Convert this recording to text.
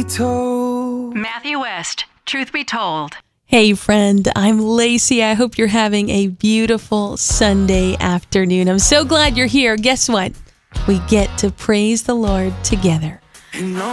be told. Matthew West, Truth Be Told. Hey friend, I'm Lacey. I hope you're having a beautiful Sunday afternoon. I'm so glad you're here. Guess what? We get to praise the Lord together. You know